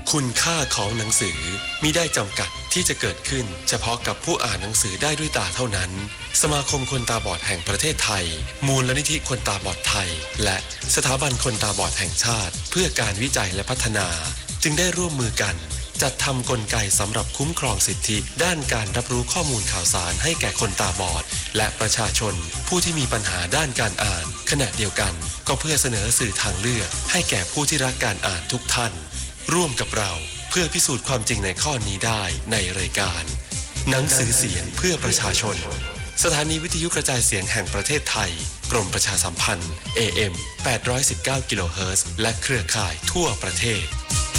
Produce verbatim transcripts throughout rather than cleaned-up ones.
คุณค่าของหนังสือมิได้จำกัดที่จะเกิดขึ้นเฉพาะกับผู้อ่านหนังสือได้ด้วยตาเท่านั้นสมาคมคนตาบอดแห่งประเทศไทยมูลนิธิคนตาบอดไทยและสถาบันคนตาบอดแห่งชาติเพื่อการวิจัยและพัฒนาจึงได้ร่วมมือกันจัดทำกลไกสำหรับคุ้มครองสิทธิด้านการรับรู้ข้อมูลข่าวสารให้แก่คนตาบอดและประชาชนผู้ที่มีปัญหาด้านการอ่านขณะเดียวกันก็เพื่อเสนอสื่อทางเลือกให้แก่ผู้ที่รักการอ่านทุกท่านร่วมกับเราเพื่อพิสูจน์ความจริงในข้อนี้ได้ในรายการหนังสือเสียงเพื่อประชาชนสถานีวิทยุกระจายเสียงแห่งประเทศไทยกรมประชาสัมพันธ์ เอ เอ็ม แปดร้อยสิบเก้า กิโลเฮิรตซ์และเครือข่ายทั่วประเทศ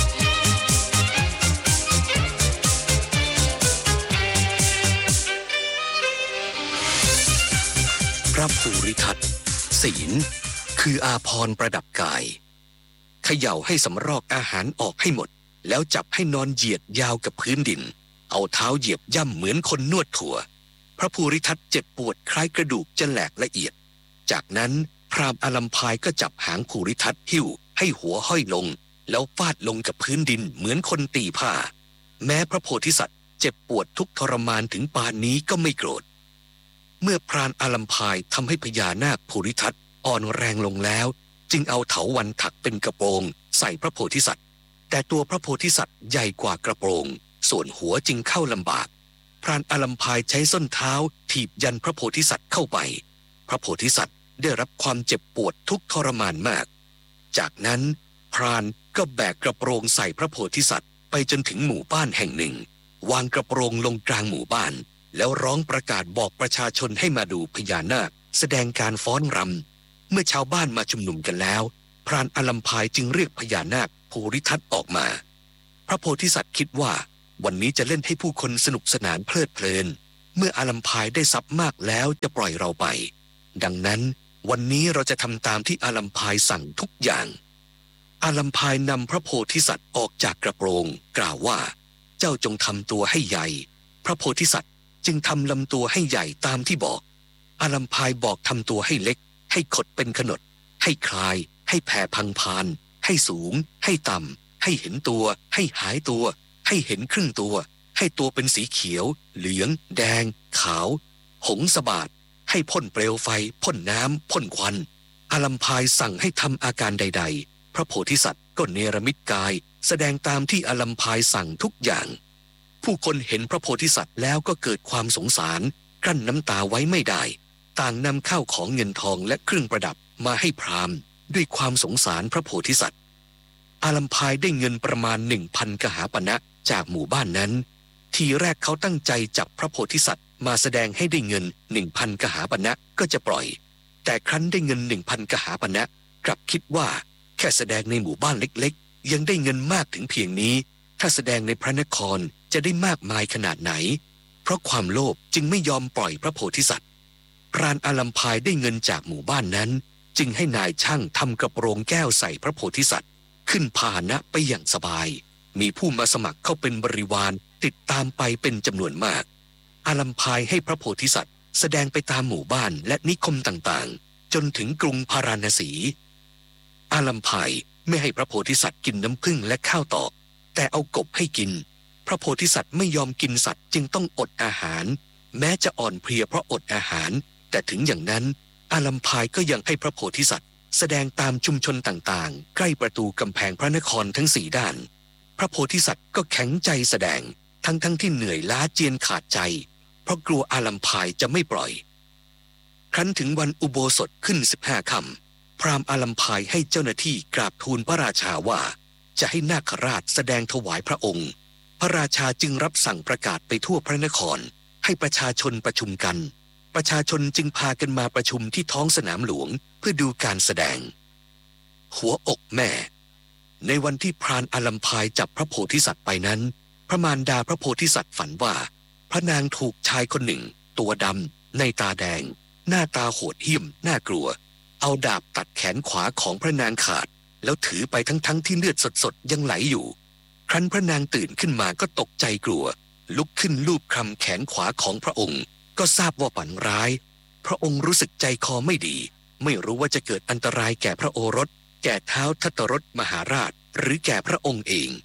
พระภูริทัตศีลคืออาภรณ์ประดับกายเขย่าให้สำรอกอาหารออกให้หมดแล้วจับให้นอนเหยียดยาวกับพื้นดินเอาเท้าเหยียบย่ำเหมือนคนนวดถั่วพระภูริทัตเจ็บปวดคล้ายกระดูกจะแหลกละเอียดจากนั้นพราหมณ์อาลัมพายก็จับหางภูริทัตหิ้วให้หัวห้อยลงแล้วฟาดลงกับพื้นดินเหมือนคนตีผ้าแม้พระโพธิสัตว์เจ็บปวดทุกทรมานถึงปานนี้ก็ไม่โกรธเมื่อพรานอาลัมพายทำให้พญานาคภูริทัตอ่อนแรงลงแล้วจึงเอาเถาวัลย์ถักเป็นกระโปรงใส่พระโพธิสัตว์แต่ตัวพระโพธิสัตว์ใหญ่กว่ากระโปรงส่วนหัวจึงเข้าลำบากพรานอาลัมพายใช้ส้นเท้าถีบยันพระโพธิสัตว์เข้าไปพระโพธิสัตว์ได้รับความเจ็บปวดทุกทรมานมากจากนั้นพรานก็แบกกระโปรงใส่พระโพธิสัตว์ไปจนถึงหมู่บ้านแห่งหนึ่งวางกระโปรงลงกลางหมู่บ้านแล้วร้องประกาศบอกประชาชนให้มาดูพญานาคแสดงการฟ้อนรำเมื่อชาวบ้านมาชุมนุมกันแล้วพรานอาลัมพายจึงเรียกพญานาคภูริทัตออกมาพระโพธิสัตว์คิดว่าวันนี้จะเล่นให้ผู้คนสนุกสนานเพลิดเพลินเมื่ออาลัมพายได้ทรัพย์มากแล้วจะปล่อยเราไปดังนั้นวันนี้เราจะทำตามที่อาลัมพายสั่งทุกอย่างอาลัมพายนำพระโพธิสัตว์ออกจากกระโปรงกล่าวว่าเจ้าจงทำตัวให้ใหญ่พระโพธิสัตว์จึงทำลำตัวให้ใหญ่ตามที่บอกอาลัมพายบอกทำตัวให้เล็กให้ขดเป็นขนดให้คลายให้แผ่พังพานให้สูงให้ต่ำให้เห็นตัวให้หายตัวให้เห็นครึ่งตัวให้ตัวเป็นสีเขียวเหลืองแดงขาวหงสบาดให้พ่นเปลวไฟพ่นน้ำพ่นควันอาลัมพายสั่งให้ทำอาการใดๆพระโพธิสัตว์ก็เนรมิตกายแสดงตามที่อาลัมพายสั่งทุกอย่างผู้คนเห็นพระโพธิสัตว์แล้วก็เกิดความสงสารกลั้นน้ำตาไว้ไม่ได้ต่างนำข้าวของเงินทองและเครื่องประดับมาให้พราหมณ์ด้วยความสงสารพระโพธิสัตว์อาลัมพายได้เงินประมาณหนึ่งพันกหาปณะจากหมู่บ้านนั้นทีแรกเขาตั้งใจจับพระโพธิสัตว์มาแสดงให้ได้เงินหนึ่งพันกหาปณะก็จะปล่อยแต่ครั้นได้เงินหนึ่งพันกหาปณะกลับคิดว่าแค่แสดงในหมู่บ้านเล็กๆยังได้เงินมากถึงเพียงนี้ถ้าแสดงในพระนครจะได้มากมายขนาดไหนเพราะความโลภจึงไม่ยอมปล่อยพระโพธิสัตว์พรานอาลัมพายได้เงินจากหมู่บ้านนั้นจึงให้นายช่างทำกระโปรงแก้วใส่พระโพธิสัตว์ขึ้นพาหนะไปอย่างสบายมีผู้มาสมัครเข้าเป็นบริวารติดตามไปเป็นจำนวนมากอาลัมพายให้พระโพธิสัตว์แสดงไปตามหมู่บ้านและนิคมต่างๆจนถึงกรุงพาราณสีอาลัมพายไม่ให้พระโพธิสัตว์กินน้ำผึ้งและข้าวตอกแต่เอากบให้กินพระโพธิสัตว์ไม่ยอมกินสัตว์จึงต้องอดอาหารแม้จะอ่อนเพลียเพราะอดอาหารแต่ถึงอย่างนั้นอาลัมพายก็ยังให้พระโพธิสัตว์แสดงตามชุมชนต่างๆใกล้ประตูกำแพงพระนครทั้งสี่ด้านพระโพธิสัตว์ก็แข็งใจแสดงทั้งๆ ท, ที่เหนื่อยล้าเจียนขาดใจเพราะกลัวอาลัมพายจะไม่ปล่อยครั้นถึงวันอุโบสถขึ้นสิบห้าค่ำพราหมณ์อาลัมพายให้เจ้าหน้าที่กราบทูลพระราชาว่าจะให้นาคราชแสดงถวายพระองค์พระราชาจึงรับสั่งประกาศไปทั่วพระนครให้ประชาชนประชุมกันประชาชนจึงพากันมาประชุมที่ท้องสนามหลวงเพื่อดูการแสดงหัวอกแม่ในวันที่พรานอาลัมพายจับพระโพธิสัตว์ไปนั้นพระมารดาพระโพธิสัตว์ฝันว่าพระนางถูกชายคนหนึ่งตัวดำในตาแดงหน้าตาโหดเหี้ยมน่ากลัวเอาดาบตัดแขนขวาของพระนางขาดแล้วถือไปทั้งๆ ท, ที่เลือดสดๆยังไหลอยู่ครั้นพระนางตื่นขึ้นมาก็ตกใจกลัวลุกขึ้นลูบคลำแขนขวาของพระองค์ก็ทราบว่าฝันร้ายพระองค์รู้สึกใจคอไม่ดีไม่รู้ว่าจะเกิดอันตรายแก่พระโอรสแก่ท้าวทัตตรสมหาราชหรือแก่พระองค์เอง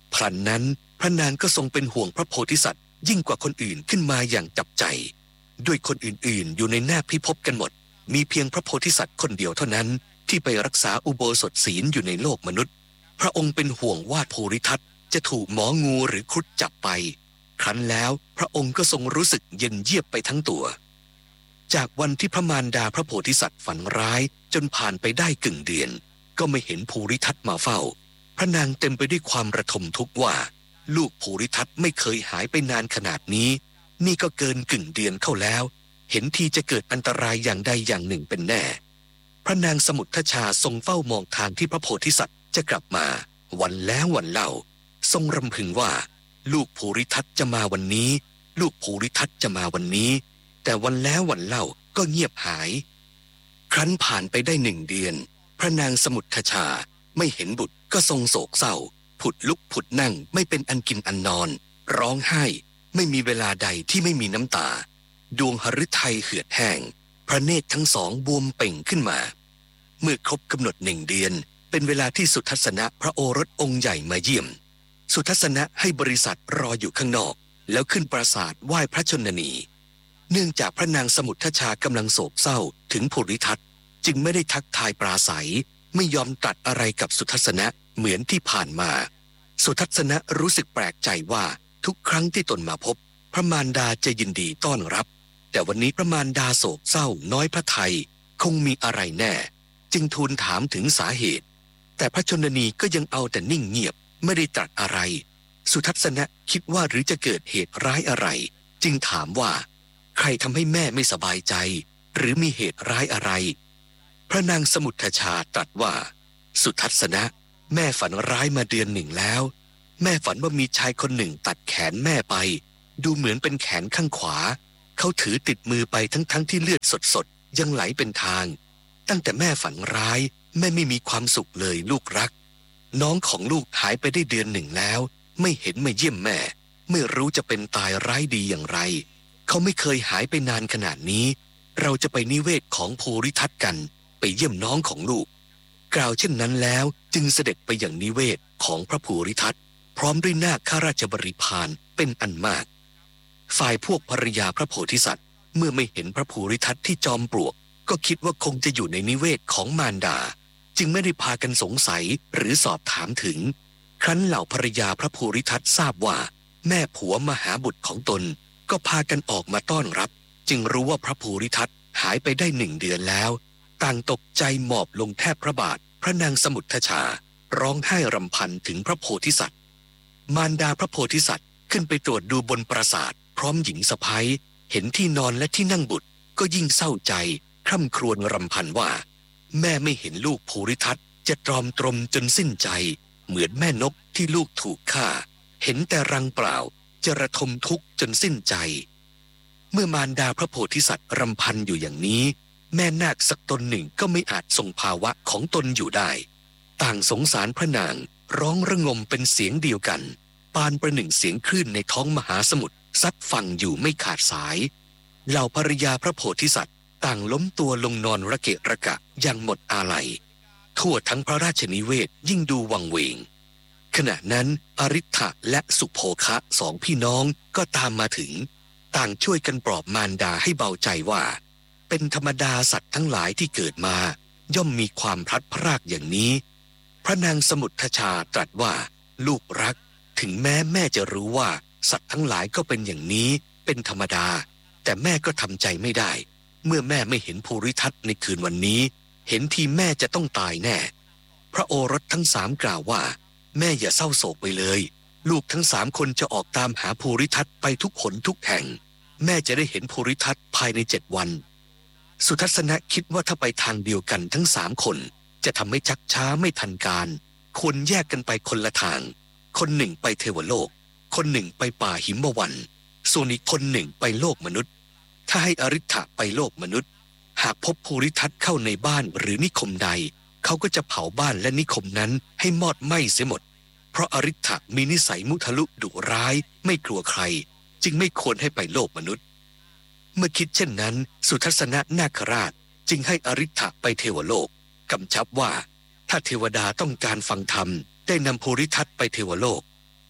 พลันนั้นพระนางก็ทรงเป็นห่วงพระโพธิสัตว์ยิ่งกว่าคนอื่นขึ้นมาอย่างจับใจด้วยคนอื่นๆอยู่ในแนบพิภพกันหมดมีเพียงพระโพธิสัตว์คนเดียวเท่านั้นที่ไปรักษาอุโบสถศีลอยู่ในโลกมนุษย์พระองค์เป็นห่วงว่าภูริทัตจะถูกหมองูหรือครุฑจับไปครั้นแล้วพระองค์ก็ทรงรู้สึกเย็นเยียบไปทั้งตัวจากวันที่พระมารดาพระโพธิสัตว์ฝันร้ายจนผ่านไปได้กึ่งเดือนก็ไม่เห็นภูริทัตมาเฝ้าพระนางเต็มไปด้วยความระทมทุกข์ว่าลูกภูริทัตไม่เคยหายไปนานขนาดนี้นี่ก็เกินกึ่งเดือนเข้าแล้วเห็นทีจะเกิดอันตรายอย่างใดอย่างหนึ่งเป็นแน่พระนางสมุทรชาทรงเฝ้ามองทางที่พระโพธิสัตว์จะกลับมาวันแล้ววันเล่าทรงรำพึงว่าลูกภูริทัตจะมาวันนี้ลูกภูริทัตจะมาวันนี้แต่วันแล้ววันเล่าก็เงียบหายครั้นผ่านไปได้หนึ่งเดือนพระนางสมุทรชาไม่เห็นบุตรก็ทรงโศกเศร้าผุดลุกผุดนั่งไม่เป็นอันกินอันนอนร้องไห้ไม่มีเวลาใดที่ไม่มีน้ำตาดวงหฤทัยเหือดแห้งพระเนตรทั้งสองบวมเป่งขึ้นมาเมื่อครบกำหนดหนึ่งเดือนเป็นเวลาที่สุทัศนะพระโอรสองค์ใหญ่มาเยี่ยมสุทัศนะให้บริษัทรออยู่ข้างนอกแล้วขึ้นปราสาทไหว้พระชนนีเนื่องจากพระนางสมุทรชากำลังโศกเศร้าถึงภูริทัตจึงไม่ได้ทักทายปราศัยไม่ยอมตรัสอะไรกับสุทัศนะเหมือนที่ผ่านมาสุทัศนะรู้สึกแปลกใจว่าทุกครั้งที่ตนมาพบพระมารดาจะยินดีต้อนรับแต่วันนี้พระมารดาโศกเศร้าน้อยพระทัยคงมีอะไรแน่จึงทูลถามถึงสาเหตุแต่พระชนนีก็ยังเอาแต่นิ่งเงียบไม่ได้ตรัสอะไรสุทัศนะคิดว่าหรือจะเกิดเหตุร้ายอะไรจึงถามว่าใครทำให้แม่ไม่สบายใจหรือมีเหตุร้ายอะไรพระนางสมุทรชาตรัสว่าสุทัศนะแม่ฝันร้ายมาเดือนหนึ่งแล้วแม่ฝันว่ามีชายคนหนึ่งตัดแขนแม่ไปดูเหมือนเป็นแขนข้างขวาเขาถือติดมือไปทั้งๆ ท, ที่เลือดสดๆยังไหลเป็นทางตั้งแต่แม่ฝันร้ายแม่ไม่มีความสุขเลยลูกรักน้องของลูกหายไปได้เดือนหนึ่งแล้วไม่เห็นมาเยี่ยมแม่ไม่รู้จะเป็นตายร้ายดีอย่างไรเขาไม่เคยหายไปนานขนาดนี้เราจะไปนิเวศของภูริทัตกันไปเยี่ยมน้องของลูกกล่าวเช่นนั้นแล้วจึงเสด็จไปอย่างนิเวศของพระภูริทัตพร้อมด้วยนาคข้าราชบริพารเป็นอันมากฝ่ายพวกภริยาพระโพธิสัตว์เมื่อไม่เห็นพระภูริทัตที่จอมปลวกก็คิดว่าคงจะอยู่ในนิเวศของมารดาจึงไม่ได้พากันสงสัยหรือสอบถามถึงครั้นเหล่าภริยาพระภูริทัตทราบว่าแม่ผัวมาหาบุตรของตนก็พากันออกมาต้อนรับจึงรู้ว่าพระภูริทัตหายไปได้หนึ่งเดือนแล้วต่างตกใจหมอบลงแทบพระบาทพระนางสมุทรชาร้องไห้รำพันถึงพระโพธิสัตว์มารดาพระโพธิสัตว์ขึ้นไปตรวจดูบนปราสาทพร้อมหญิงสะใภ้เห็นที่นอนและที่นั่งบุตรก็ยิ่งเศร้าใจคร่ำครวญรำพันว่าแม่ไม่เห็นลูกภูริทัตจะตรอมตรมจนสิ้นใจเหมือนแม่นกที่ลูกถูกฆ่าเห็นแต่รังเปล่าจะระทมทุกข์จนสิ้นใจเมื่อมารดาพระโพธิสัตว์รำพันอยู่อย่างนี้แม่นาคสักตนหนึ่งก็ไม่อาจทรงภาวะของตนอยู่ได้ต่างสงสารพระนางร้องระงมเป็นเสียงเดียวกันปานประหนึ่งเสียงคลื่นในท้องมหาสมุทรซัดฝั่งอยู่ไม่ขาดสายเหล่าภริยาพระโพธิสัตว์ต่างล้มตัวลงนอนระเกะระกะอย่างหมดอาลัยทั่วทั้งพระราชนิเวศยิ่งดูวังเวงขณะนั้นอริ ฐะและสุโภคะสองพี่น้องก็ตามมาถึงต่างช่วยกันปลอบมารดาให้เบาใจว่าเป็นธรรมดาสัตว์ทั้งหลายที่เกิดมาย่อมมีความพลัดพรากอย่างนี้พระนางสมุทรชาตรัสว่าลูกรักถึงแม้แม่จะรู้ว่าสัตว์ทั้งหลายก็เป็นอย่างนี้เป็นธรรมดาแต่แม่ก็ทำใจไม่ได้เมื่อแม่ไม่เห็นภูริทัตในคืนวันนี้เห็นทีแม่จะต้องตายแน่พระโอรสทั้งสามกล่าวว่าแม่อย่าเศร้าโศกไปเลยลูกทั้งสามคนจะออกตามหาภูริทัตไปทุกหนทุกแห่งแม่จะได้เห็นภูริทัตภายในเจ็ดวันสุทัศนะคิดว่าถ้าไปทางเดียวกันทั้งสามคนจะทำให้ชักช้าไม่ทันการควรแยกกันไปคนละทางคนหนึ่งไปเทวโลกคนหนึ่งไปป่าหิมวันส่วนอีกคนหนึ่งไปโลกมนุษย์ถ้าให้อริ ฐะไปโลกมนุษย์หากพบภูริทัตเข้าในบ้านหรือนิคมใดเขาก็จะเผาบ้านและนิคมนั้นให้มอดไหม้เสียหมดเพราะอริ ฐะมีนิสัยมุทะลุดุร้ายไม่กลัวใครจึงไม่ควรให้ไปโลกมนุษย์เมื่อคิดเช่นนั้นสุทัศนะนาคราชจึงให้อริ ฐะไปเทวโลกกำชับว่าถ้าเทวดาต้องการฟังธรรมได้นำภูริทัตไปเทวโลก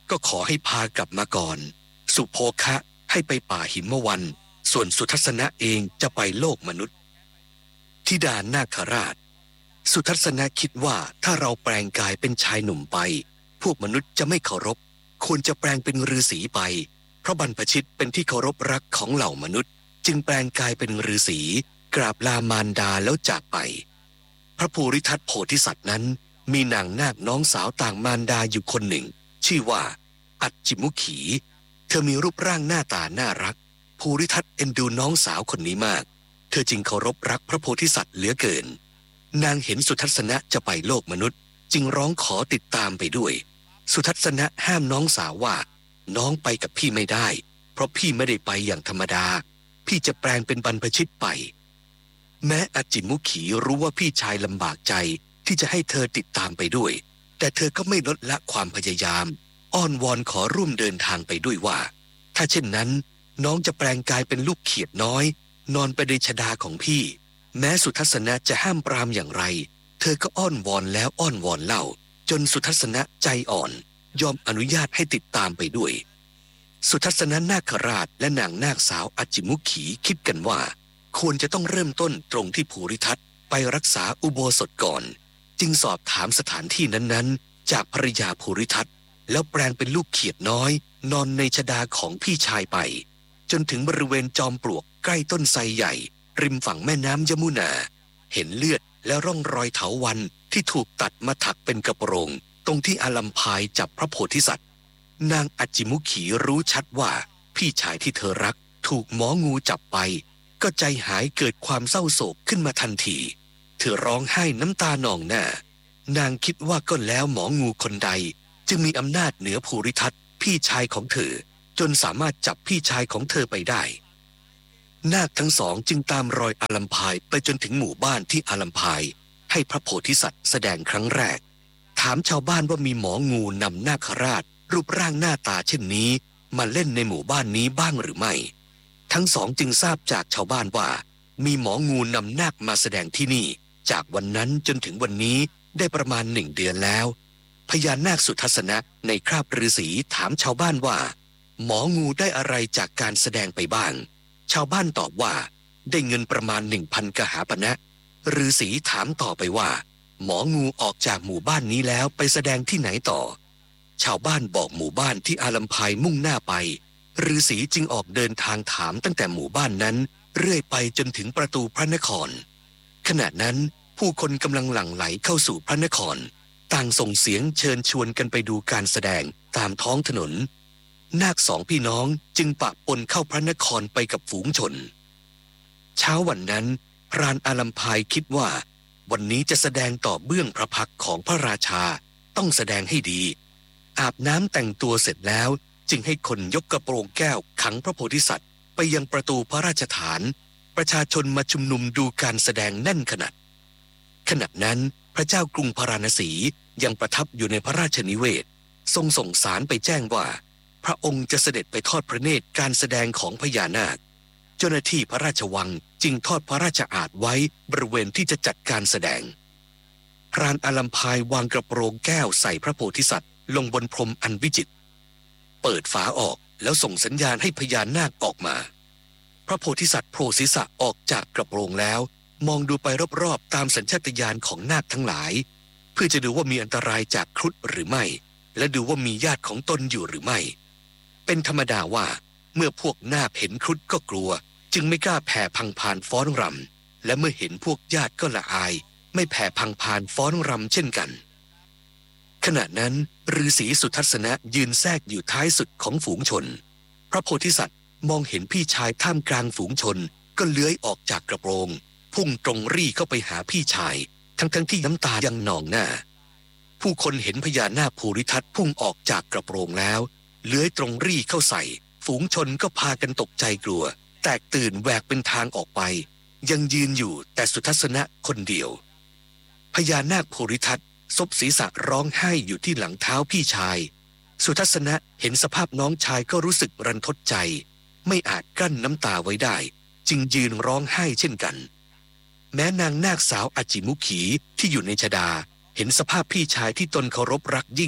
ก็ขอให้พากลับมาก่อนสุโภคะให้ไปป่าหิมวันส่วนสุทัศนะเองจะไปโลกมนุษย์ธิดานาคราชสุทัศนะคิดว่าถ้าเราแปลงกายเป็นชายหนุ่มไปพวกมนุษย์จะไม่เคารพควรจะแปลงเป็นฤาษีไปเพราะบรรพชิตเป็นที่เคารพรักของเหล่ามนุษย์จึงแปลงกายเป็นฤาษีกราบลามารดาแล้วจากไปพระภูริทัตโพธิสัตว์นั้นมีนางนาคน้องสาวต่างมารดาอยู่คนหนึ่งชื่อว่าอัจจิมุขีเธอมีรูปร่างหน้าตาน่ารักภูริทัตเอ็นดูน้องสาวคนนี้มากเธอจึงเคารพรักพระโพธิสัตว์เหลือเกินนางเห็นสุทัศนะจะไปโลกมนุษย์จึงร้องขอติดตามไปด้วยสุทัศนะห้ามน้องสาวว่าน้องไปกับพี่ไม่ได้เพราะพี่ไม่ได้ไปอย่างธรรมดาพี่จะแปลงเป็นบรรพชิตไปแม้อัจจิมุขีรู้ว่าพี่ชายลำบากใจที่จะให้เธอติดตามไปด้วยแต่เธอก็ไม่ลดละความพยายามอ้อนวอนขอร่วมเดินทางไปด้วยว่าถ้าเช่นนั้นน้องจะแปลงกายเป็นลูกเขียดน้อยนอนไปในชฎาของพี่แม้สุทัศนะจะห้ามปรามอย่างไรเธอก็อ้อนวอนแล้วอ้อนวอนเล่าจนสุทัศนะใจอ่อนยอมอนุญาตให้ติดตามไปด้วยสุทัศนะนาคราชและนางนาคสาวอัจจิมุขีคิดกันว่าควรจะต้องเริ่มต้นตรงที่ภูริทัตไปรักษาอุโบสถก่อนจึงสอบถามสถานที่นั้นๆจากภริยาภูริทัตแล้วแปลงเป็นลูกเขียดน้อยนอนในชฎาของพี่ชายไปจนถึงบริเวณจอมปลวกใกล้ต้นไทรใหญ่ริมฝั่งแม่น้ำยมุนาเห็นเลือดและร่องรอยเถาวัลย์ที่ถูกตัดมาถักเป็นกระโปรงตรงที่อาลัมพายจับพระโพธิสัตว์นางอัจจิมุขีรู้ชัดว่าพี่ชายที่เธอรักถูกหมองูจับไปก็ใจหายเกิดความเศร้าโศกขึ้นมาทันทีเธอร้องไห้น้ำตานองหน้านางคิดว่าก็แล้วหมองูคนใดจึงมีอำนาจเหนือภูริทัตพี่ชายของเธอจนสามารถจับพี่ชายของเธอไปได้นาคทั้งสองจึงตามรอยอาลัมพายไปจนถึงหมู่บ้านที่อาลัมพายให้พระโพธิสัตว์แสดงครั้งแรกถามชาวบ้านว่ามีหมองูนำนาคราชรูปร่างหน้าตาเช่นนี้มาเล่นในหมู่บ้านนี้บ้างหรือไม่ทั้งสองจึงทราบจากชาวบ้านว่ามีหมองูนำนาคมาแสดงที่นี่จากวันนั้นจนถึงวันนี้ได้ประมาณหนึ่งเดือนแล้วพญานาคสุทัศนะในคราบฤาษีถามชาวบ้านว่าหมองูได้อะไรจากการแสดงไปบ้างชาวบ้านตอบว่าได้เงินประมาณหนึ่งพันกหาปณะฤาษีถามต่อไปว่าหมองูออกจากหมู่บ้านนี้แล้วไปแสดงที่ไหนต่อชาวบ้านบอกหมู่บ้านที่อาลัมพายมุ่งหน้าไปฤาษีจึงออกเดินทางถามตั้งแต่หมู่บ้านนั้นเรื่อยไปจนถึงประตูพระนครขณะนั้นผู้คนกำลังหลั่งไหลเข้าสู่พระนครต่างส่งเสียงเชิญชวนกันไปดูการแสดงตามท้องถนนนาคสองพี่น้องจึงปะปนเข้าพระนครไปกับฝูงชนเช้าวันนั้นพรานอาลัมพายคิดว่าวันนี้จะแสดงต่อเบื้องพระพักของพระราชาต้องแสดงให้ดีอาบน้ำแต่งตัวเสร็จแล้วจึงให้คนยกกระโปรงแก้วขังพระโพธิสัตว์ไปยังประตูพระราชฐานประชาชนมาชุมนุมดูการแสดงแน่นขนาดขณะนั้นพระเจ้ากรุงพาราณสียังประทับอยู่ในพระราชนิเวศทรงส่งสารไปแจ้งว่าพระองค์จะเสด็จไปทอดพระเนตรการแสดงของพญานาคเจ้าหน้าที่พระราชวังจึงทอดพระราชอาสน์ไว้บริเวณที่จะจัดการแสดงพรานอาลัมพายวางกระโปรงแก้วใส่พระโพธิสัตว์ลงบนพรมอันวิจิตรเปิดฝาออกแล้วส่งสัญญาณให้พญานาคออกมาพระโพธิสัตว์โผล่ศีรษะออกจากกระโปรงแล้วมองดูไปรอบๆตามสัญชาตญาณของนาคทั้งหลายเพื่อจะดูว่ามีอันตรายจากครุฑหรือไม่และดูว่ามีญาติของตนอยู่หรือไม่เป็นธรรมดาว่าเมื่อพวกนาคเห็นครุฑก็กลัวจึงไม่กล้าแผ่พังพานฟ้อนรำและเมื่อเห็นพวกญาติก็ละอายไม่แผ่พังพานฟ้อนรำเช่นกันขณะนั้นฤาษีสุทัศนะยืนแทรกอยู่ท้ายสุดของฝูงชนพระโพธิสัตว์มองเห็นพี่ชายท่ามกลางฝูงชนก็เลื้อยออกจากกระโปรงพุ่งตรงรี่เข้าไปหาพี่ชายทั้งๆ ท, ที่น้ำตายังนองหน้าผู้คนเห็นพญานาคภูริทัตพุ่งออกจากกระโปรงแล้วเลื้อยตรงรี่เข้าใส่ฝูงชนก็พากันตกใจกลัวแตกตื่นแหวกเป็นทางออกไปยังยืนอยู่แต่สุทัศนะคนเดียวพญานาคภูริทัตซบศีรษะร้องไห้อยู่ที่หลังเท้าพี่ชายสุทัศนะเห็นสภาพน้องชายก็รู้สึกรันทดใจไม่อาจกลั้นน้ำตาไว้ได้จึงยืนร้องไห้เช่นกันแม้นางนาคสาวอัจจิมุขีที่อยู่ในชฎาเห็นสภาพพี่ชายที่ตนเคารพรักยิ่ง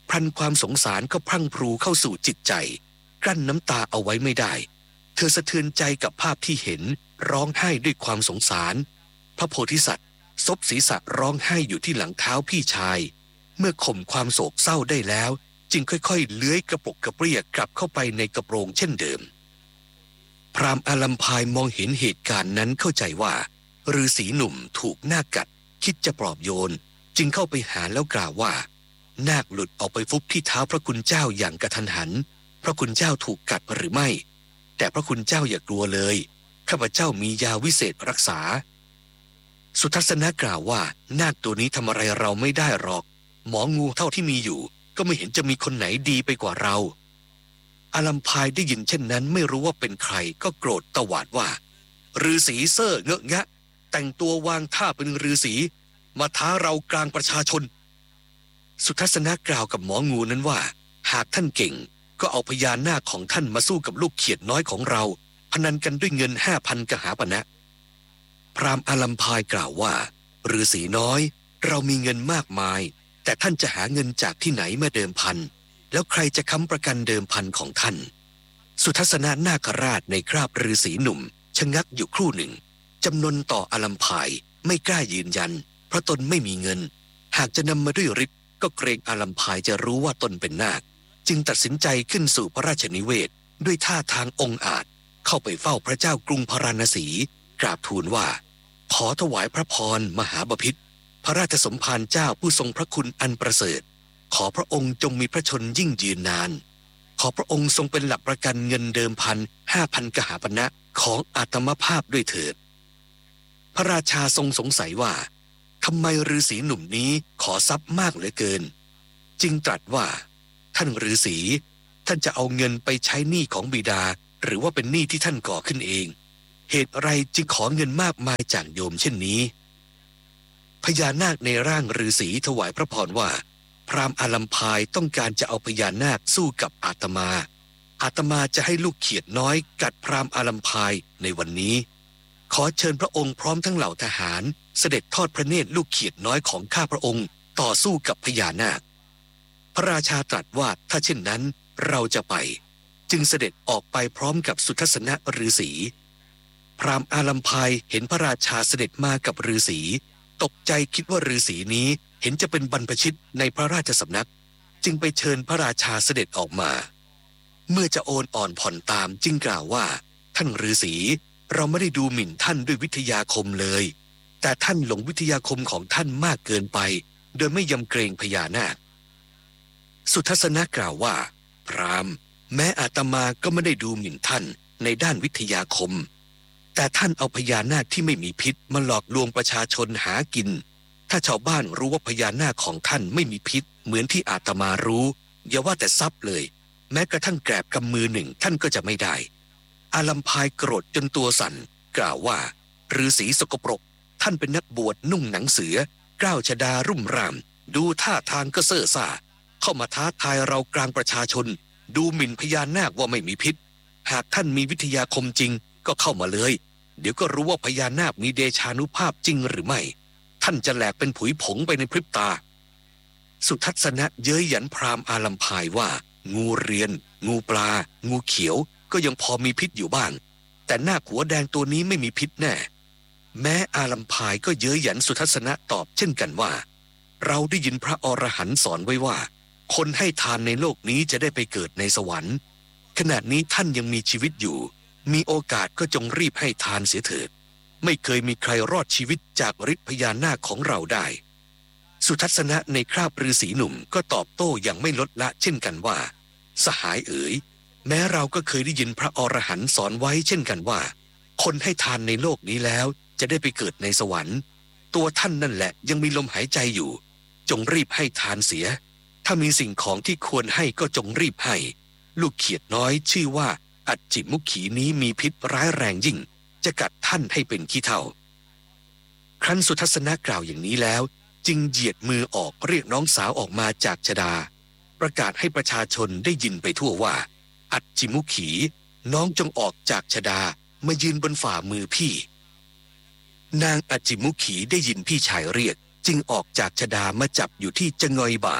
พลันความสงสารก็พรั่งพรูเข้าสู่จิตใจกลั้นน้ำตาเอาไว้ไม่ได้เธอสะเทือนใจกับภาพที่เห็นร้องไห้ด้วยความสงสารพระโพธิสัตว์ซบศีรษะร้องไห้อยู่ที่หลังเท้าพี่ชายเมื่อข่มความโศกเศร้าได้แล้วจึงค่อยๆเลื้อยกระปกกระเปรี้ยกลับเข้าไปในกระโปรงเช่นเดิมพราหมณ์อาลัมพายมองเห็นเหตุการณ์นั้นเข้าใจว่าฤาษีหนุ่มถูกนาคกัดคิดจะปลอบโยนจึงเข้าไปหาแล้วกล่าวว่านาคหลุดออกไปฟุบที่เท้าพระคุณเจ้าอย่างกระทันหันพระคุณเจ้าถูกกัดหรือไม่แต่พระคุณเจ้าอย่ากลัวเลยข้าพเจ้ามียาวิเศษรักษาสุทัศนะกล่าวว่านาคตัวนี้ทำอะไรเราไม่ได้หรอกหมองูเท่าที่มีอยู่ก็ไม่เห็นจะมีคนไหนดีไปกว่าเราอาลัมพายได้ยินเช่นนั้นไม่รู้ว่าเป็นใครก็โกรธตวาดว่าฤาษีเซ่อเงอะงะแต่งตัววางท่าเป็นฤาษีมาท้าเรากลางประชาชนสุทัศนะกล่าวกับหมองูนั้นว่าหากท่านเก่งก็เอาพญานาคของท่านมาสู้กับลูกเขียดน้อยของเราพนันกันด้วยเงินห้าพันกหาปณะพราหมณ์อาลัมพายกล่าวว่าฤาษีน้อยเรามีเงินมากมายแต่ท่านจะหาเงินจากที่ไหนมาเดิมพันแล้วใครจะค้ำประกันเดิมพันของท่านสุทัศนะนาคราชในคราบฤาษีหนุ่มชะงักอยู่ครู่หนึ่งจำนนต่ออาลัมพายไม่กล้ายืนยันเพราะตนไม่มีเงินหากจะนำมาด้วยฤทธิ์ก็เกรงอาลัมพายจะรู้ว่าตนเป็นนาคจึงตัดสินใจขึ้นสู่พระราชนิเวศด้วยท่าทางองอาจเข้าไปเฝ้าพระเจ้ากรุงพาราณสีกราบทูลว่าขอถวายพระพรมหาบพิตรพระราชสมภารเจ้าผู้ทรงพระคุณอันประเสริฐขอพระองค์จงมีพระชนยิ่งยืนนานขอพระองค์ทรงเป็นหลักประกันเงินเดิมพันห้าพันกหาปณะของอาตมภาพด้วยเถิดพระราชาทรงสงสัยว่าทำไมฤาษีหนุ่มนี้ขอทรัพย์มากเหลือเกินจึงตรัสว่าท่านฤาษีท่านจะเอาเงินไปใช้หนี้ของบิดาหรือว่าเป็นหนี้ที่ท่านก่อขึ้นเองเหตุอะไรจึงขอเงินมากมายจากโยมเช่นนี้พญานาคในร่างฤาษีถวายพระพรว่าพราหมณ์อาลัมพายต้องการจะเอาพญานาคสู้กับอาตมาอาตมาจะให้ลูกเขียดน้อยกัดพราหมณ์อาลัมพายในวันนี้ขอเชิญพระองค์พร้อมทั้งเหล่าทหารเสด็จทอดพระเนตรลูกเขียดน้อยของข้าพระองค์ต่อสู้กับพญานาคพระราชาตรัสว่าถ้าเช่นนั้นเราจะไปจึงเสด็จออกไปพร้อมกับสุทัศนะฤาษีพราหมณ์อาลัมพายเห็นพระราชาเสด็จมากับฤาษีตกใจคิดว่าฤาษีนี้เห็นจะเป็นบรรพชิตในพระราชสำนักจึงไปเชิญพระราชาเสด็จออกมาเมื่อจะโอนอ่อนผ่อนตามจึงกล่าวว่าท่านฤาษีเราไม่ได้ดูหมิ่นท่านด้วยวิทยาคมเลยแต่ท่านหลงวิทยาคมของท่านมากเกินไปโดยไม่ยำเกรงพญานาคสุทัศนะกล่าวว่าพราหมณ์แม้อาตมาก็ไม่ได้ดูหมิ่นท่านในด้านวิทยาคมแต่ท่านเอาพญานาคที่ไม่มีพิษมาหลอกลวงประชาชนหากินถ้าชาวบ้านรู้ว่าพญานาคของท่านไม่มีพิษเหมือนที่อาตมารู้อย่าว่าแต่ทรัพย์เลยแม้กระทั่งแกรบกำมือหนึ่งท่านก็จะไม่ได้อาลัมพายโกรธจนตัวสั่นกล่าวว่าฤาษีสกปรกท่านเป็นนักบวชนุ่งหนังเสือกล้าวชฎารุ่มร่ามดูท่าทางก็เซ่อซ่าเข้ามาท้าทายเรากลางประชาชนดูหมิ่นพญานาคว่าไม่มีพิษหากท่านมีวิทยาคมจริงก็เข้ามาเลยเดี๋ยวก็รู้ว่าพญานาคมีเดชานุภาพจริงหรือไม่ท่านจะแหลกเป็นผุยผงไปในพริบตาสุทัศนะเย้ยหยันพราหมณ์อาลัมพายว่างูเรียนงูปลางูเขียวก็ยังพอมีพิษอยู่บ้างแต่นาคหัวแดงตัวนี้ไม่มีพิษแน่แม้อาลัมพายก็เย้ยหยันสุทัศนะตอบเช่นกันว่าเราได้ยินพระอรหันต์สอนไว้ว่าคนให้ทานในโลกนี้จะได้ไปเกิดในสวรรค์ขณะนี้ท่านยังมีชีวิตอยู่มีโอกาสก็จงรีบให้ทานเสียเถิดไม่เคยมีใครรอดชีวิตจากฤทธิ์พญานาคของเราได้สุทัศนะในคราบฤาษีหนุ่มก็ตอบโต้อย่างไม่ลดละเช่นกันว่าสหายเอ๋ยแม้เราก็เคยได้ยินพระอรหันต์สอนไว้เช่นกันว่าคนให้ทานในโลกนี้แล้วจะได้ไปเกิดในสวรรค์ตัวท่านนั่นแหละยังมีลมหายใจอยู่จงรีบให้ทานเสียถ้ามีสิ่งของที่ควรให้ก็จงรีบให้ลูกเขียดน้อยชื่อว่าอัจจิมุขีนี้มีพิษร้ายแรงยิ่งจะกัดท่านให้เป็นขี้เถ้าครั้นสุทัศนะกล่าวอย่างนี้แล้วจึงเหยียดมือออกเรียกน้องสาวออกมาจากชฎาประกาศให้ประชาชนได้ยินไปทั่วว่าอัจจิมุขีน้องจงออกจากชฎามายืนบนฝ่ามือพี่นางอัจจิมุขีได้ยินพี่ชายเรียกจึงออกจากชฎามาจับอยู่ที่จะงอยบ่า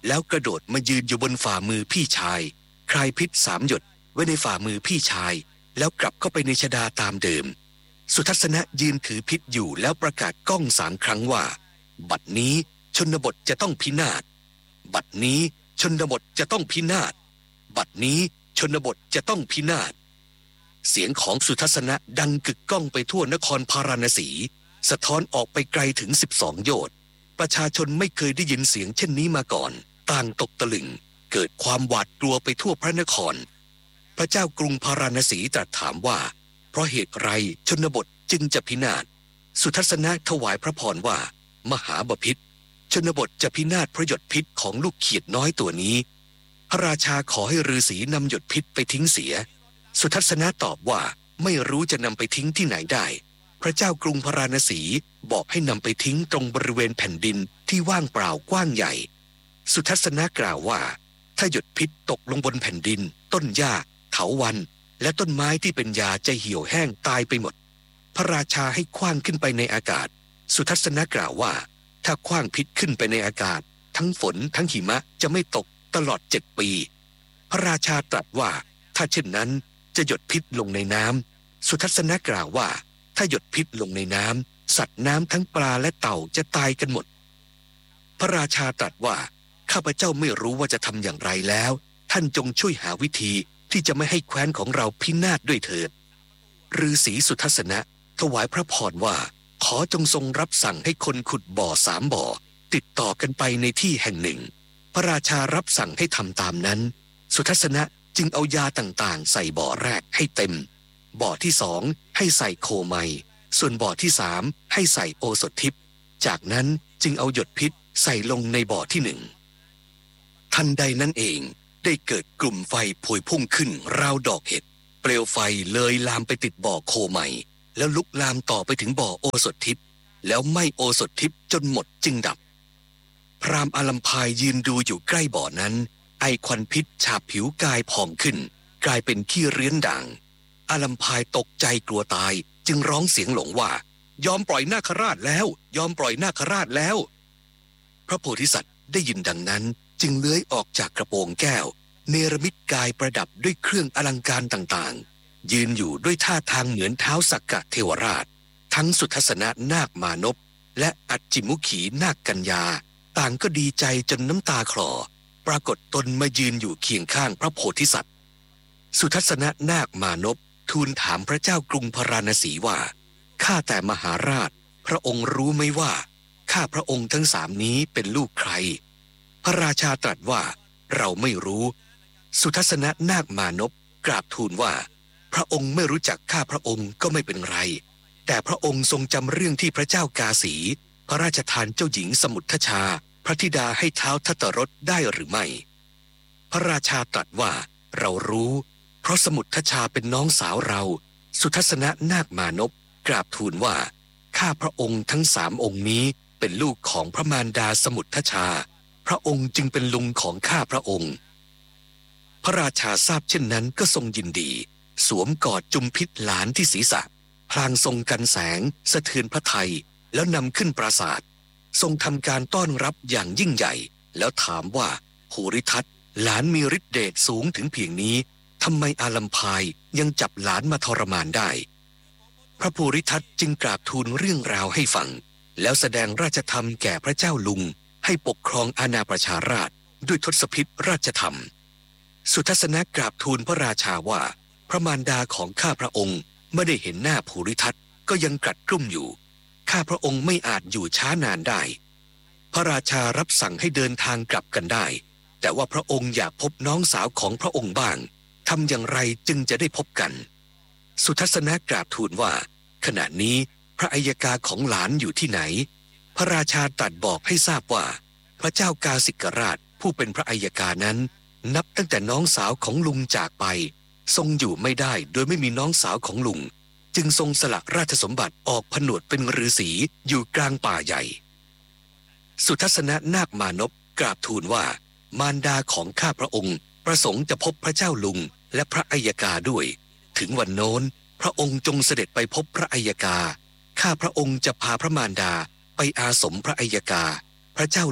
แล้วกระโดดมายืนอยู่บนฝ่ามือพี่ชายคลายพิษสามหยดไว้ในฝ่ามือพี่ชายแล้วกลับเข้าไปในชฎาตามเดิมสุทัศนะยืนถือพิษอยู่แล้วประกาศก้องสามครั้งว่าบัดนี้ชนบทจะต้องพินาศบัดนี้ชนบทจะต้องพินาศบัดนี้ชนบทจะต้องพินาศเสียงของสุทัศนะดังกึกก้องไปทั่วนครพาราณสีสะท้อนออกไปไกลถึงสิบสองโยชน์ประชาชนไม่เคยได้ยินเสียงเช่นนี้มาก่อนต่างตกตะลึงเกิดความหวาดกลัวไปทั่วพระนครพระเจ้ากรุงพาราณสีตรัสถามว่าเพราะเหตุไรชนบทจึงจะพินาศสุทัศนะถวายพระพรว่ามหาบพิตรชนบทจะพินาศเพราะหยดพิษของลูกเขียดน้อยตัวนี้พระราชาขอให้ฤาษีนำหยดพิษไปทิ้งเสียสุทัศนะตอบว่าไม่รู้จะนำไปทิ้งที่ไหนได้พระเจ้ากรุงพาราณสีบอกให้นำไปทิ้งตรงบริเวณแผ่นดินที่ว่างเปล่ากว้างใหญ่สุทัศนะกล่าวว่าถ้าหยดพิษตกลงบนแผ่นดินต้นหญ้าเถาวัลย์และต้นไม้ที่เป็นยาจะเหี่ยวแห้งตายไปหมดพระราชาให้ขว้างขึ้นไปในอากาศสุทัศนะกล่าวว่าถ้าขว้างพิษขึ้นไปในอากาศทั้งฝนทั้งหิมะจะไม่ตกตลอดเจ็ดปีพระราชาตรัสว่าถ้าเช่นนั้นจะหยดพิษลงในน้ำสุทัศนะกล่าวว่าถ้าหยดพิษลงในน้ำสัตว์น้ำทั้งปลาและเต่าจะตายกันหมดพระราชาตรัสว่าข้าพเจ้าไม่รู้ว่าจะทำอย่างไรแล้วท่านจงช่วยหาวิธีที่จะไม่ให้แคว้นของเราพินาศด้วยเถิดฤาษีสุทัศนะถวายพระพรว่าขอจงทรงรับสั่งให้คนขุดบ่อสามบ่อติดต่อกันไปในที่แห่งหนึ่งพระราชารับสั่งให้ทำตามนั้นสุทัศนะจึงเอายาต่างๆใส่บ่อแรกให้เต็มบ่อที่สองให้ใส่โคไมส่วนบ่อที่สามให้ใส่โอสถทิพย์จากนั้นจึงเอาหยดพิษใส่ลงในบ่อที่หนึ่งทันใดนั้นเองได้เกิดกลุ่มไฟพวยพุ่งขึ้นราวดอกเห็ดเปลวไฟเลยลามไปติดบ่อโคไมแล้วลุกลามต่อไปถึงบ่อโอสถทิพย์แล้วไหม้โอสถทิพย์จนหมดจึงดับพราหมณ์อาลัมพายยืนดูอยู่ใกล้บ่อนั้นไอควันพิษฉาบผิวกายพองขึ้นกลายเป็นขี้เรื้อนด่างอาลัมพายตกใจกลัวตายจึงร้องเสียงหลงว่ายอมปล่อยนาคราชแล้วยอมปล่อยนาคราชแล้วพระโพธิสัตว์ได้ยินดังนั้นจึงเลื้อยออกจากกระโปรงแก้วเนรมิตกายประดับด้วยเครื่องอลังการต่างๆยืนอยู่ด้วยท่าทางเหมือนเท้าสักกะเทวราชทั้งสุทัศนะนาคมานพและอัจจิมุขีนาคกัญญาต่างก็ดีใจจนน้ำตาคลอปรากฏตนมายืนอยู่เคียงข้างพระโพธิสัตว์สุทัศนะนาคมานพทูลถามพระเจ้ากรุงพาราณสีว่าข้าแต่มหาราชพระองค์รู้ไหมว่าข้าพระองค์ทั้งสามนี้เป็นลูกใครพระราชาตรัสว่าเราไม่รู้สุทัศนะนาคมานพกราบทูลว่าพระองค์ไม่รู้จักข้าพระองค์ก็ไม่เป็นไรแต่พระองค์ทรงจำเรื่องที่พระเจ้ากาสีพระราชทานเจ้าหญิงสมุททชาพระธิดาให้เท้าทัตตรสได้หรือไม่พระราชาตรัสว่าเรารู้เพราะสมุททชาเป็นน้องสาวเราสุทัศนะนาคมานพกราบทูลว่าข้าพระองค์ทั้งสามองค์นี้เป็นลูกของพระมารดาสมุททชาพระองค์จึงเป็นลุงของข้าพระองค์พระราชาทราบเช่นนั้นก็ทรงยินดีสวมกอดจุมพิษหลานที่ศีรษะพลางทรงกันแสงสะเทือนพระทัยแล้วนำขึ้นปราสาททรงทำการต้อนรับอย่างยิ่งใหญ่แล้วถามว่าภูริทัตหลานมีฤทธิเดชสูงถึงเพียงนี้ทำไมอาลัมพายยังจับหลานมาทรมานได้พระภูริทัตจึงกราบทูลเรื่องราวให้ฟังแล้วแสดงราชธรรมแก่พระเจ้าลุงให้ปกครองอาณาประชาราษฎร์ด้วยทศพิธราชธรรมสุทัศนะกราบทูลพระราชาว่าพระมารดาของข้าพระองค์ไม่ได้เห็นหน้าภูริทัตก็ยังกลัดกลุ้มอยู่ข้าพระองค์ไม่อาจอยู่ช้านานได้พระราชารับสั่งให้เดินทางกลับกันได้แต่ว่าพระองค์อยากพบน้องสาวของพระองค์บ้างทำอย่างไรจึงจะได้พบกันสุทัศนะกราบทูลว่าขณะนี้พระอัยการของหลานอยู่ที่ไหนพระราชาตรัสบอกให้ทราบว่าพระเจ้ากาสิกราชผู้เป็นพระอัยการนั้นนับตั้งแต่น้องสาวของลุงจากไปทรงอยู่ไม่ได้โดยไม่มีน้องสาวของลุงจึงทรงสละราชสมบัติออกผนวดเป็นฤาษีอยู่กลางป่าใหญ่สุทัศนะนาคมานพกราบทูลว่ามารดาของข้าพระองค์ประสงค์จะพบพระเจ้าลุงและพระอัยการด้วยถึงวันโน้นพระองค์จงเสด็จไปพบพระอัยการข้าพระองค์จะพาพระมารดาไปอาสมพระอัยการพระเจ้าลุง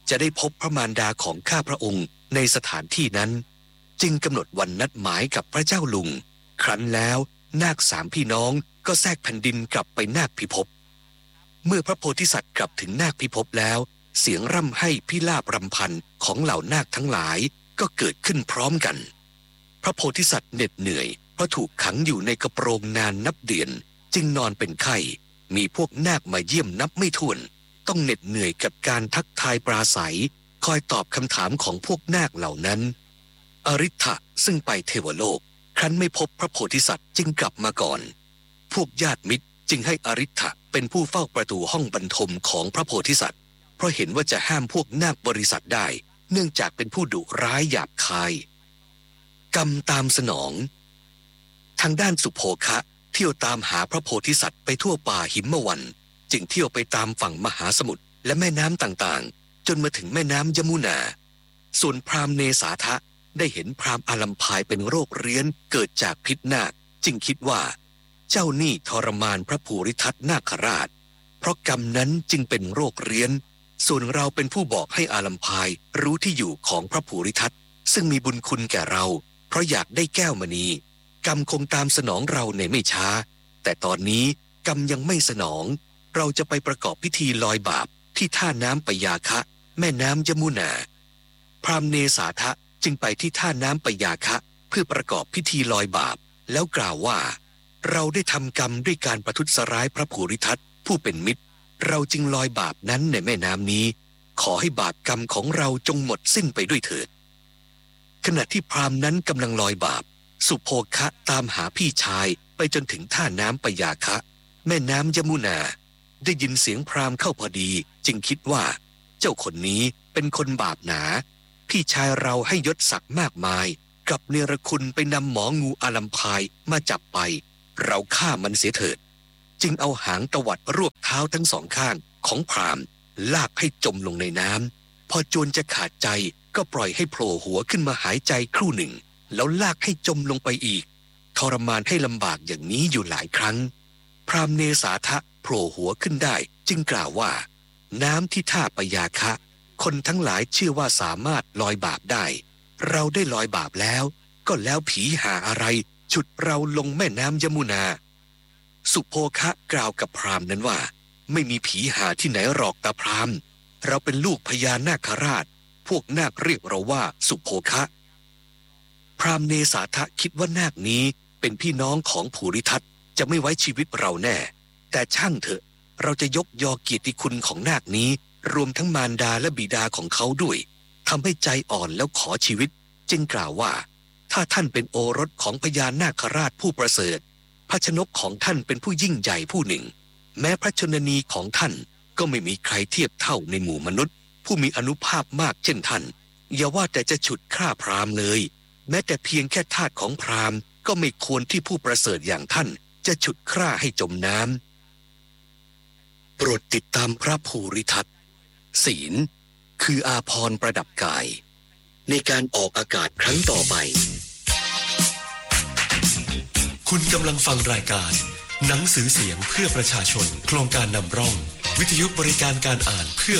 จะได้พบพระมารดาของข้าพระองค์ในสถานที่นั้นจึงกำหนดวันนัดหมายกับพระเจ้าลุงครั้นแล้วนาคสามพี่น้องก็แทรกแผ่นดินกลับไปนาคพิภพเมื่อพระโพธิสัตว์กลับถึงนาคพิภพแล้วเสียงร่ำไห้พิราบรำพันของเหล่านาคทั้งหลายก็เกิดขึ้นพร้อมกันพระโพธิสัตว์เหน็ดเหนื่อยเพราะถูกขังอยู่ในกระโปรงนานนับเดือนจึงนอนเป็นไข้มีพวกนาคมาเยี่ยมนับไม่ถ้วนต้องเหน็ดเหนื่อยกับการทักทายปราศัยคอยตอบคำถามของพวกนาคเหล่านั้นอริ ทธะซึ่งไปเทวโลกครั้นไม่พบพระโพธิสัตว์จึงกลับมาก่อนพวกญาติมิตรจึงให้อริ ทธะเป็นผู้เฝ้าประตูห้องบรรทมของพระโพธิสัตว์เพราะเห็นว่าจะห้ามพวกนาคบริษัทได้เนื่องจากเป็นผู้ดุร้ายหยาบคายกรรมตามสนองทางด้านสุโภคะเที่ยวตามหาพระโพธิสัตว์ไปทั่วป่าหิมวันจึงเที่ยวไปตามฝั่งมหาสมุทรและแม่น้ำต่างๆจนมาถึงแม่น้ำยมุนาส่วนพราหมณ์เนสาทะได้เห็นพราหมณ์อาลัมพายเป็นโรคเรื้อนเกิดจากพิษนาคจึงคิดว่าเจ้านี่ทรมานพระภูริทัตนาคราชเพราะกรรมนั้นจึงเป็นโรคเรื้อนส่วนเราเป็นผู้บอกให้อาลัมพายรู้ที่อยู่ของพระภูริทัตซึ่งมีบุญคุณแก่เราเพราะอยากได้แก้วมณีกรรมคงตามสนองเราในไม่ช้าแต่ตอนนี้กรรมยังไม่สนองเราจะไปประกอบพิธีลอยบาปที่ท่าน้ำปยาคะแม่น้ำยมุนาพราหมณ์เนสาทะจึงไปที่ท่าน้ำปยาคะเพื่อประกอบพิธีลอยบาปแล้วกล่าวว่าเราได้ทำกรรมด้วยการประทุษร้ายพระภูริทัตผู้เป็นมิตรเราจึงลอยบาปนั้นในแม่น้ำนี้ขอให้บาปกรรมของเราจงหมดสิ้นไปด้วยเถิดขณะที่พราหมณ์นั้นกำลังลอยบาปสุโภคะตามหาพี่ชายไปจนถึงท่าน้ำปยาคะแม่น้ำยมุนาได้ยินเสียงพราหมณ์เข้าพอดีจึงคิดว่าเจ้าคนนี้เป็นคนบาปหนาพี่ชายเราให้ยศศักดิ์มากมายกับเนรคุณไปนำหมองูอาลัมพายมาจับไปเราฆ่ามันเสียเถิดจึงเอาหางตวัดรวบเท้าทั้งสองข้างของพราหมณ์ลากให้จมลงในน้ำพอโจรจะขาดใจก็ปล่อยให้โผล่หัวขึ้นมาหายใจครู่หนึ่งแล้วลากให้จมลงไปอีกทรมานให้ลำบากอย่างนี้อยู่หลายครั้งพราหมณ์เนสาทะโผล่หัวขึ้นได้จึงกล่าวว่าน้ำที่ท่าปยาคะคนทั้งหลายเชื่อว่าสามารถลอยบาปได้เราได้ลอยบาปแล้วก็แล้วผีหาอะไรฉุดเราลงแม่น้ำยมุนาสุโภคะกล่าวกับพราหมณ์นั้นว่าไม่มีผีหาที่ไหนหรอกตาพราหมณ์เราเป็นลูกพญานาคราชพวกนาคเรียกเราว่าสุโภคะพราหมณ์เนสาทะคิดว่านาคนี้เป็นพี่น้องของภูริทัตจะไม่ไว้ชีวิตเราแน่แต่ช่างเถอะเราจะยกยอเกียรติคุณของนาคนี้รวมทั้งมารดาและบิดาของเขาด้วยทำให้ใจอ่อนแล้วขอชีวิตจึงกล่าวว่าถ้าท่านเป็นโอรสของพญานาคราชผู้ประเสริฐพระชนกของท่านเป็นผู้ยิ่งใหญ่ผู้หนึ่งแม้พระชนนีของท่านก็ไม่มีใครเทียบเท่าในหมู่มนุษย์ผู้มีอานุภาพมากเช่นท่านอย่าว่าแต่จะฉุดฆ่าพราหมณ์เลยแม้แต่เพียงแค่ทาสของพราหมณ์ก็ไม่ควรที่ผู้ประเสริฐอย่างท่านจะฉุดฆ่าให้จมน้ำโปรดติดตามพระภูริทัตศีลคืออาภรณ์ประดับกายในการออกอากาศครั้งต่อไปคุณกำลังฟังรายการหนังสือเสียงเพื่อประชาชนโครงการนำร่องวิทยุบริการการอ่านเพื่อ